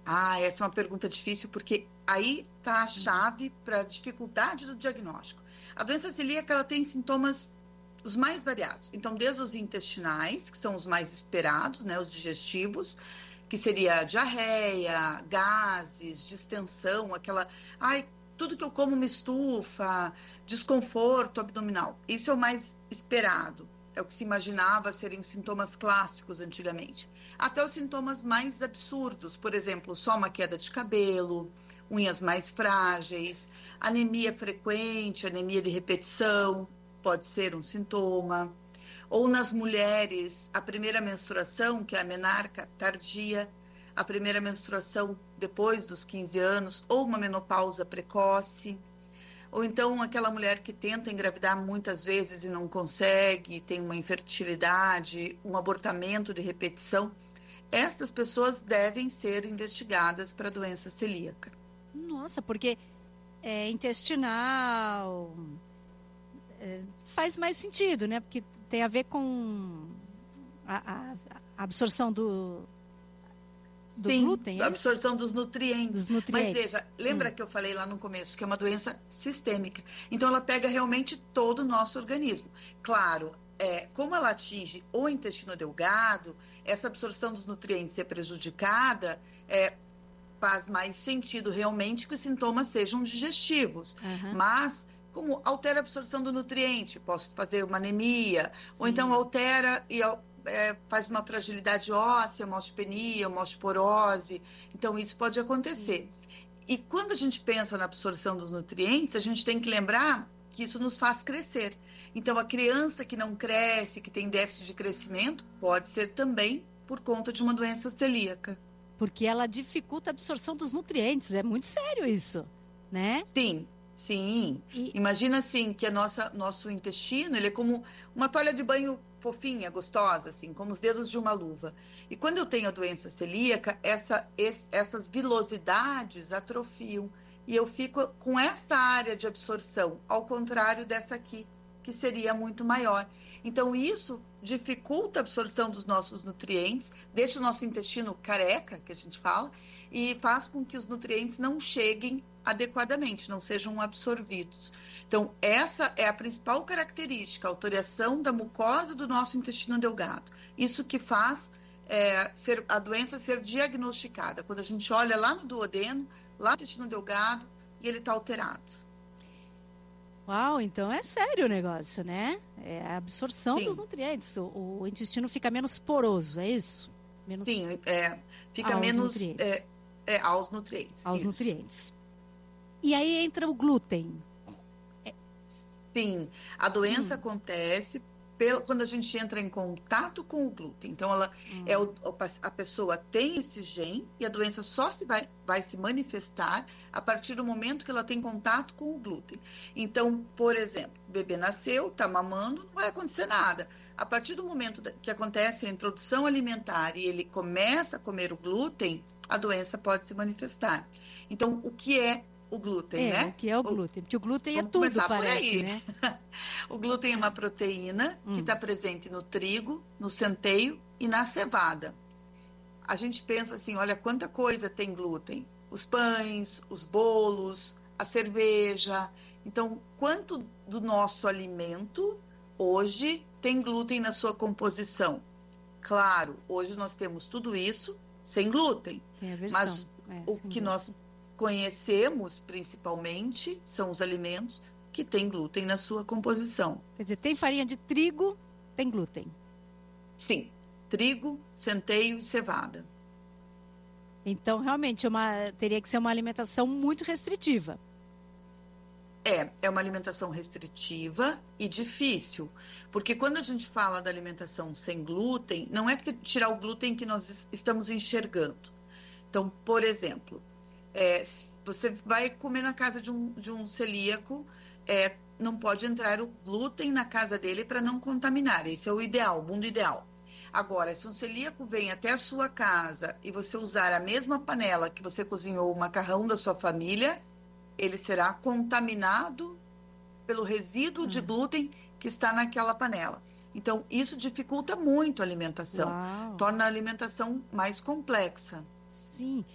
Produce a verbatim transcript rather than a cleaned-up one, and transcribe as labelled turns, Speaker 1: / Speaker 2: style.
Speaker 1: Ah, essa é uma pergunta difícil, porque aí está a chave para a dificuldade do diagnóstico. A doença celíaca, ela tem sintomas os mais variados. Então, desde os intestinais, que são os mais esperados, né, os digestivos, que seria diarreia, gases, distensão, aquela... Ai, tudo que eu como me estufa, desconforto abdominal. Isso é o mais esperado. É o que se imaginava serem os sintomas clássicos antigamente. Até os sintomas mais absurdos, por exemplo, só uma queda de cabelo, unhas mais frágeis, anemia frequente, anemia de repetição, pode ser um sintoma. Ou nas mulheres, a primeira menstruação, que é a menarca tardia, a primeira menstruação depois dos quinze anos, ou uma menopausa precoce. Ou então aquela mulher que tenta engravidar muitas vezes e não consegue, tem uma infertilidade, um abortamento de repetição. Essas pessoas devem ser investigadas para doença celíaca.
Speaker 2: Nossa, porque é intestinal, é, faz mais sentido, né? Porque tem a ver com a, a, a absorção do, do
Speaker 1: Sim,
Speaker 2: glúten, é
Speaker 1: a absorção dos nutrientes.
Speaker 2: Dos nutrientes.
Speaker 1: Mas veja, lembra
Speaker 2: hum.
Speaker 1: que eu falei lá no começo que é uma doença sistêmica. Então ela pega realmente todo o nosso organismo. Claro, é, como ela atinge o intestino delgado, essa absorção dos nutrientes ser prejudicada, é, faz mais sentido realmente que os sintomas sejam digestivos.
Speaker 2: Uhum.
Speaker 1: Mas, como altera a absorção do nutriente, posso fazer uma anemia, Sim. ou então altera e é, faz uma fragilidade óssea, uma osteopenia, uma osteoporose. Então, isso pode acontecer. Sim. E quando a gente pensa na absorção dos nutrientes, a gente tem que lembrar que isso nos faz crescer. Então, a criança que não cresce, que tem déficit de crescimento, pode ser também por conta de uma doença celíaca.
Speaker 2: Porque ela dificulta a absorção dos nutrientes. É muito sério isso, né?
Speaker 1: Sim, sim. E... Imagina assim que a nossa, nosso intestino, ele é como uma toalha de banho fofinha, gostosa, assim, como os dedos de uma luva. E quando eu tenho a doença celíaca, essa, esse, essas vilosidades atrofiam. E eu fico com essa área de absorção, ao contrário dessa aqui, que seria muito maior. Então, isso dificulta a absorção dos nossos nutrientes, deixa o nosso intestino careca, que a gente fala, e faz com que os nutrientes não cheguem adequadamente, não sejam absorvidos. Então, essa é a principal característica, a alteração da mucosa do nosso intestino delgado. Isso que faz é, ser, a doença ser diagnosticada. Quando a gente olha lá no duodeno, lá no intestino delgado, e ele está alterado.
Speaker 2: Uau, então é sério o negócio, né? É a absorção
Speaker 1: Sim.
Speaker 2: dos nutrientes. O, o intestino fica menos poroso, é isso? Menos...
Speaker 1: Sim, é, fica
Speaker 2: aos
Speaker 1: menos
Speaker 2: nutrientes.
Speaker 1: É, é, aos nutrientes.
Speaker 2: Aos
Speaker 1: isso.
Speaker 2: nutrientes. E aí entra o glúten.
Speaker 1: Sim, a doença
Speaker 2: hum.
Speaker 1: acontece pelo, quando a gente entra em contato com o glúten. Então, ela, hum. é o, a pessoa tem esse gene e a doença só se vai, vai se manifestar a partir do momento que ela tem contato com o glúten. Então, por exemplo, o bebê nasceu, está mamando, não vai acontecer nada. A partir do momento que acontece a introdução alimentar e ele começa a comer o glúten, a doença pode se manifestar. Então, o que é o glúten,
Speaker 2: é,
Speaker 1: né?
Speaker 2: O que é o glúten? Porque o glúten
Speaker 1: Vamos
Speaker 2: é tudo,
Speaker 1: começar
Speaker 2: parece,
Speaker 1: por aí.
Speaker 2: né?
Speaker 1: O glúten é uma proteína
Speaker 2: hum.
Speaker 1: que está presente no trigo, no centeio e na cevada. A gente pensa assim, olha quanta coisa tem glúten. Os pães, os bolos, a cerveja. Então, quanto do nosso alimento hoje tem glúten na sua composição? Claro, hoje nós temos tudo isso sem glúten.
Speaker 2: Tem a versão.
Speaker 1: Mas
Speaker 2: é,
Speaker 1: o que
Speaker 2: glúten.
Speaker 1: nós conhecemos principalmente são os alimentos que têm glúten na sua composição.
Speaker 2: Quer dizer, tem farinha de trigo, tem glúten.
Speaker 1: Sim, trigo, centeio e cevada.
Speaker 2: Então, realmente, uma, teria que ser uma alimentação muito restritiva.
Speaker 1: É, é uma alimentação restritiva e difícil, porque quando a gente fala da alimentação sem glúten, não é porque tirar o glúten que nós estamos enxergando. Então, por exemplo, É, você vai comer na casa de um, de um celíaco, é, não pode entrar o glúten na casa dele para não contaminar. Esse é o ideal, o mundo ideal. Agora, se um celíaco vem até a sua casa e você usar a mesma panela que você cozinhou o macarrão da sua família, ele será contaminado pelo resíduo hum. de glúten que está naquela panela. Então, isso dificulta muito a alimentação,
Speaker 2: Uau.
Speaker 1: torna a alimentação mais complexa.
Speaker 2: Sim,